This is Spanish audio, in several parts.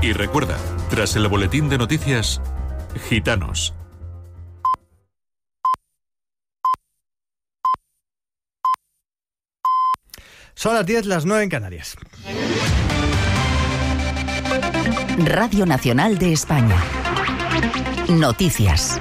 Y recuerda, tras el boletín de noticias, Gitanos. Son las 10, las 9 en Canarias. Radio Nacional de España. Noticias.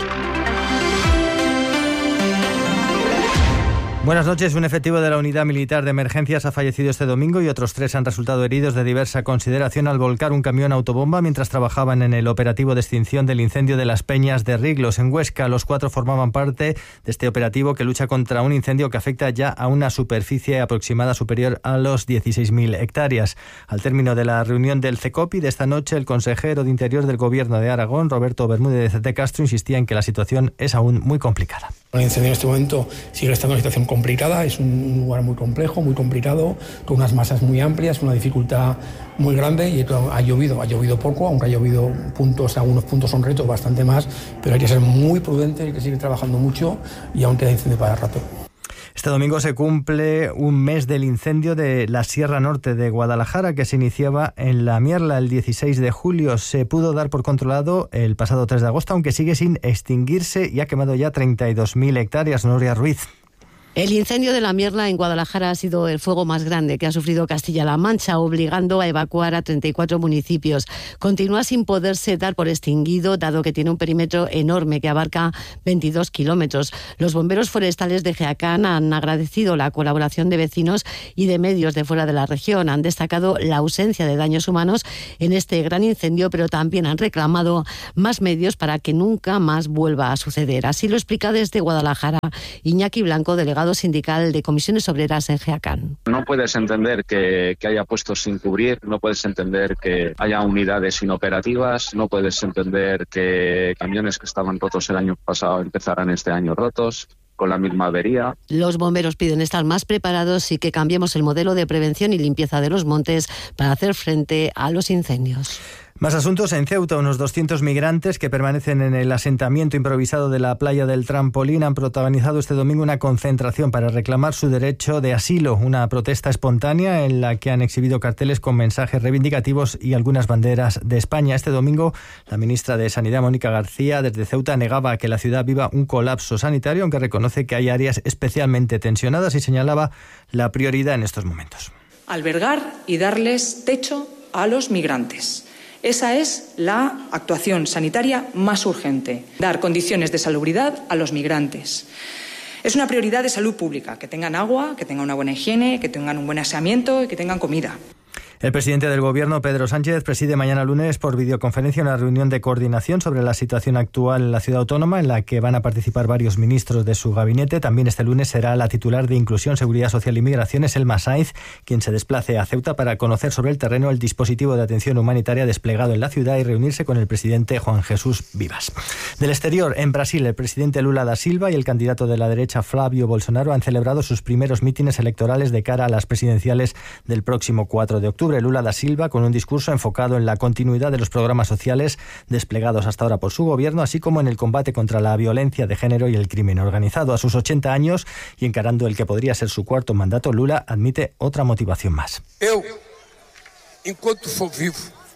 Buenas noches. Un efectivo de la Unidad Militar de Emergencias ha fallecido este domingo y otros 3 han resultado heridos de diversa consideración al volcar un camión autobomba mientras trabajaban en el operativo de extinción del incendio de las Peñas de Riglos, en Huesca. Los 4 formaban parte de este operativo que lucha contra un incendio que afecta ya a una superficie aproximada superior a los 16.000 hectáreas. Al término de la reunión del CECOPI de esta noche, el consejero de Interior del Gobierno de Aragón, Roberto Bermúdez de Castro, insistía en que la situación es aún muy complicada. El incendio en este momento sigue estando en una situación complicada, es un lugar muy complejo, muy complicado, con unas masas muy amplias, una dificultad muy grande y ha llovido poco, aunque ha llovido algunos puntos son retos, bastante más, pero hay que ser muy prudente, hay que seguir trabajando mucho y aún queda incendio para rato. Este domingo se cumple un mes del incendio de la Sierra Norte de Guadalajara, que se iniciaba en La Mierla el 16 de julio. Se pudo dar por controlado el pasado 3 de agosto, aunque sigue sin extinguirse y ha quemado ya 32.000 hectáreas. Nuria Ruiz. El incendio de La Mierla en Guadalajara ha sido el fuego más grande que ha sufrido Castilla-La Mancha, obligando a evacuar a 34 municipios. Continúa sin poderse dar por extinguido, dado que tiene un perímetro enorme que abarca 22 kilómetros. Los bomberos forestales de Jaén han agradecido la colaboración de vecinos y de medios de fuera de la región. Han destacado la ausencia de daños humanos en este gran incendio, pero también han reclamado más medios para que nunca más vuelva a suceder. Así lo explica desde Guadalajara Iñaki Blanco, delegado sindical de Comisiones Obreras en Jaén. No puedes entender que haya puestos sin cubrir, no puedes entender que haya unidades inoperativas, no puedes entender que camiones que estaban rotos el año pasado empezaran este año rotos, con la misma avería. Los bomberos piden estar más preparados y que cambiemos el modelo de prevención y limpieza de los montes para hacer frente a los incendios. Más asuntos. En Ceuta, unos 200 migrantes que permanecen en el asentamiento improvisado de la playa del Trampolín han protagonizado este domingo una concentración para reclamar su derecho de asilo, una protesta espontánea en la que han exhibido carteles con mensajes reivindicativos y algunas banderas de España. Este domingo, la ministra de Sanidad, Mónica García, desde Ceuta negaba que la ciudad viva un colapso sanitario, aunque reconoce que hay áreas especialmente tensionadas y señalaba la prioridad en estos momentos. Albergar y darles techo a los migrantes. Esa es la actuación sanitaria más urgente, dar condiciones de salubridad a los migrantes. Es una prioridad de salud pública, que tengan agua, que tengan una buena higiene, que tengan un buen aseamiento y que tengan comida. El presidente del Gobierno, Pedro Sánchez, preside mañana lunes por videoconferencia una reunión de coordinación sobre la situación actual en la ciudad autónoma, en la que van a participar varios ministros de su gabinete. También este lunes será la titular de Inclusión, Seguridad Social y Migraciones, Elma Sainz, quien se desplace a Ceuta para conocer sobre el terreno el dispositivo de atención humanitaria desplegado en la ciudad y reunirse con el presidente Juan Jesús Vivas. Del exterior, en Brasil, el presidente Lula da Silva y el candidato de la derecha Flávio Bolsonaro han celebrado sus primeros mítines electorales de cara a las presidenciales del próximo 4 de octubre. Lula da Silva con un discurso enfocado en la continuidad de los programas sociales desplegados hasta ahora por su gobierno, así como en el combate contra la violencia de género y el crimen organizado. A sus 80 años y encarando el que podría ser su cuarto mandato, Lula admite otra motivación más. Eu, enquanto for vivo,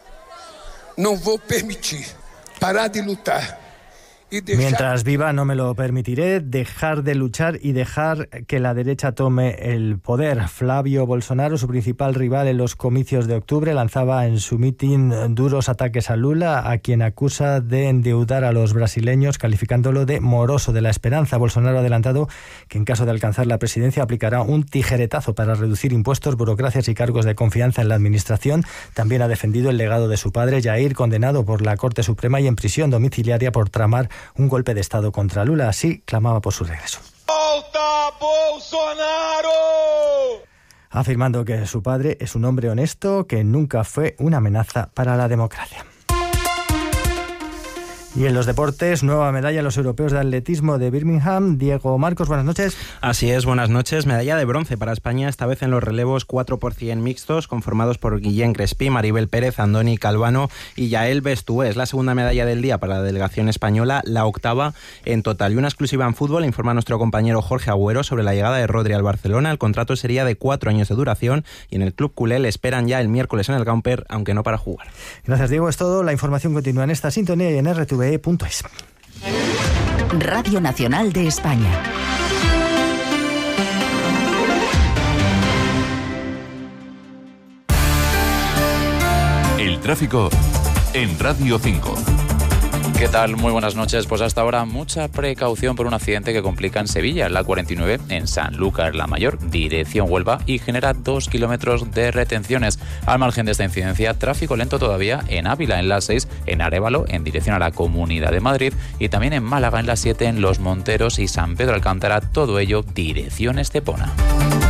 não vou permitir parar de lutar. Mientras viva no me lo permitiré, dejar de luchar y dejar que la derecha tome el poder. Flávio Bolsonaro, su principal rival en los comicios de octubre, lanzaba en su mitin duros ataques a Lula, a quien acusa de endeudar a los brasileños, calificándolo de moroso de la esperanza. Bolsonaro ha adelantado que en caso de alcanzar la presidencia aplicará un tijeretazo para reducir impuestos, burocracias y cargos de confianza en la administración. También ha defendido el legado de su padre, Jair, condenado por la Corte Suprema y en prisión domiciliaria por tramar un golpe de Estado contra Lula. Así clamaba por su regreso. ¡Volta Bolsonaro! Afirmando que su padre es un hombre honesto que nunca fue una amenaza para la democracia. Y en los deportes, nueva medalla en los europeos de atletismo de Birmingham. Diego Marcos, buenas noches. Así es, buenas noches. Medalla de bronce para España, esta vez en los relevos 4x100 mixtos, conformados por Guillén Crespí, Maribel Pérez, Andoni Calvano y Yael Bestué. Es la segunda medalla del día para la delegación española, la octava en total. Y una exclusiva en fútbol, informa nuestro compañero Jorge Agüero sobre la llegada de Rodri al Barcelona. El contrato sería de 4 años de duración y en el club culé le esperan ya el miércoles en el Gamper, aunque no para jugar. Gracias, Diego. Es todo. La información continúa en esta sintonía y en RTV.es. Radio Nacional de España. El tráfico en Radio 5. ¿Qué tal? Muy buenas noches. Pues hasta ahora mucha precaución por un accidente que complica en Sevilla, la 49 en Sanlúcar la Mayor, dirección Huelva, y genera 2 kilómetros de retenciones. Al margen de esta incidencia, tráfico lento todavía en Ávila, en la 6, en Arévalo, en dirección a la Comunidad de Madrid, y también en Málaga, en la 7, en Los Monteros y San Pedro Alcántara, todo ello dirección Estepona.